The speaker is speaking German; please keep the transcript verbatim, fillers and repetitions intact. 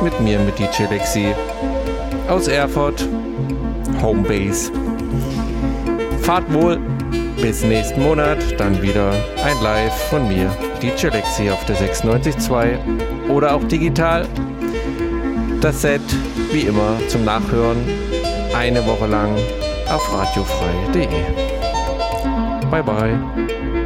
mit mir, mit D J Lexi aus Erfurt, Homebase. Fahrt wohl, bis nächsten Monat, dann wieder ein Live von mir, D J Lexi auf der sechsundneunzig Komma zwei oder auch digital. Das Set, wie immer, zum Nachhören, eine Woche lang auf radiofrei punkt de. Bye bye.